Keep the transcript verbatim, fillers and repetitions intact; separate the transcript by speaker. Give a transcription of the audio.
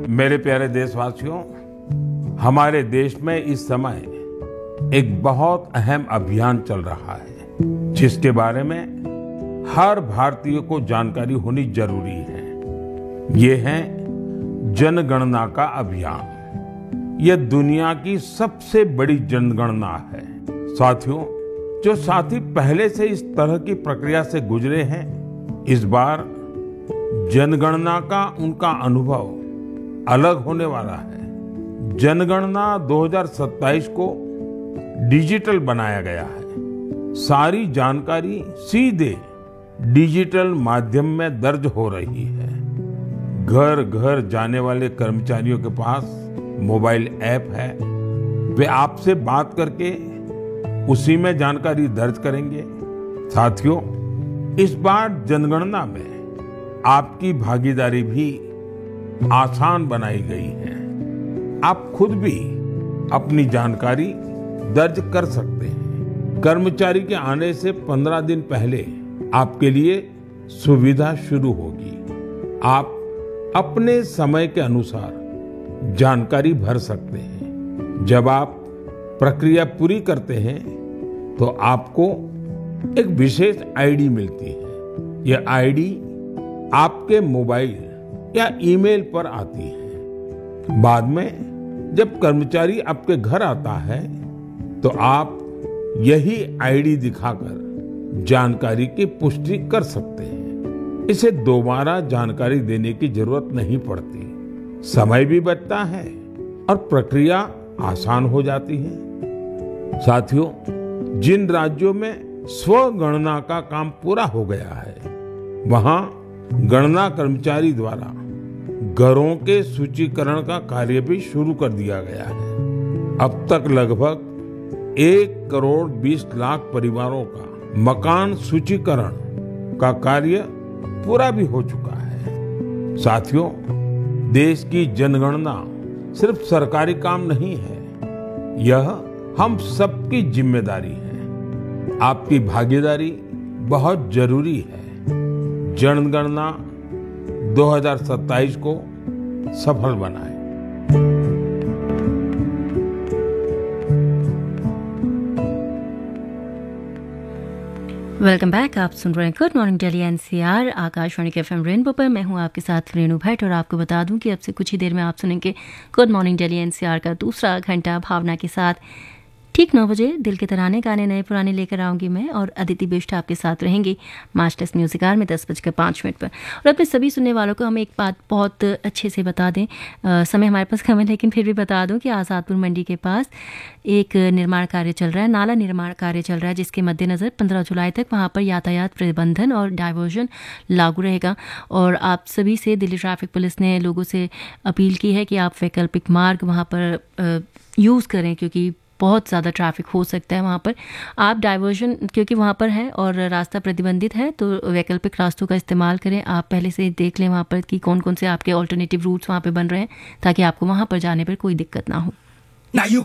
Speaker 1: मेरे प्यारे देशवासियों, हमारे देश में इस समय एक बहुत अहम अभियान चल रहा है जिसके बारे में हर भारतीय को जानकारी होनी जरूरी है। ये है जनगणना का अभियान। यह दुनिया की सबसे बड़ी जनगणना है। साथियों, जो साथी पहले से इस तरह की प्रक्रिया से गुजरे हैं, इस बार जनगणना का उनका अनुभव अलग होने वाला है। जनगणना दो हज़ार सत्ताईस को डिजिटल बनाया गया है। सारी जानकारी सीधे डिजिटल माध्यम में दर्ज हो रही है। घर घर जाने वाले कर्मचारियों के पास मोबाइल ऐप है। वे आपसे बात करके उसी में जानकारी दर्ज करेंगे। साथियों, इस बार जनगणना में आपकी भागीदारी भी आसान बनाई गई है। आप खुद भी अपनी जानकारी दर्ज कर सकते हैं। कर्मचारी के आने से पंद्रह दिन पहले आपके लिए सुविधा शुरू होगी। आप अपने समय के अनुसार जानकारी भर सकते हैं। जब आप प्रक्रिया पूरी करते हैं तो आपको एक विशेष आईडी मिलती है। यह आईडी आपके मोबाइल या ईमेल पर आती है। बाद में जब कर्मचारी आपके घर आता है तो आप यही आईडी दिखाकर जानकारी की पुष्टि कर सकते हैं। इसे दोबारा जानकारी देने की जरूरत नहीं पड़ती। समय भी बचता है और प्रक्रिया आसान हो जाती है। साथियों, जिन राज्यों में स्वगणना का काम पूरा हो गया है, वहां गणना कर्मचारी द्वारा घरों के सूचीकरण का कार्य भी शुरू कर दिया गया है। अब तक लगभग एक करोड़ बीस लाख परिवारों का मकान सूचीकरण का कार्य पूरा भी हो चुका है। साथियों, देश की जनगणना सिर्फ सरकारी काम नहीं है, यह हम सबकी जिम्मेदारी है। आपकी भागीदारी बहुत जरूरी है। जनगणना दो हज़ार सत्ताईस को सफल बनाएं।
Speaker 2: Welcome back. आप सुन रहे हैं good morning Delhi NCR Akashvani के एफएम रेनबो पर। मैं हूं आपके साथ रेणु भट्ट और आपको बता दूं कि अब से कुछ ही देर में आप सुनेंगे गुड मॉर्निंग दिल्ली एनसीआर का दूसरा घंटा भावना के साथ। ठीक नौ बजे दिल के तराने गाने नए पुराने लेकर आऊंगी मैं और अदिति बिष्ट आपके साथ रहेंगी मास्टर्स म्यूजिक आर में दस बजकर पाँच मिनट पर। और अपने सभी सुनने वालों को हम एक बात बहुत अच्छे से बता दें, आ, समय हमारे पास कम है लेकिन फिर भी बता दूं कि आज़ादपुर मंडी के पास एक निर्माण कार्य चल रहा है, नाला निर्माण कार्य चल रहा है, जिसके मद्देनज़र पंद्रह जुलाई तक वहाँ पर यातायात प्रतिबंधन और डाइवर्जन लागू रहेगा। और आप सभी से दिल्ली ट्रैफिक पुलिस ने लोगों से अपील की है कि आप वैकल्पिक मार्ग वहाँ पर यूज़ करें, क्योंकि बहुत ज़्यादा ट्रैफिक हो सकता है वहाँ पर। आप डाइवर्जन क्योंकि वहाँ पर है और रास्ता प्रतिबंधित है, तो वैकल्पिक रास्तों का इस्तेमाल करें। आप पहले से देख लें वहाँ पर कि कौन कौन से आपके ऑल्टरनेटिव रूट्स वहाँ पे बन रहे हैं, ताकि आपको वहाँ पर जाने पर कोई दिक्कत ना हो।
Speaker 3: Now you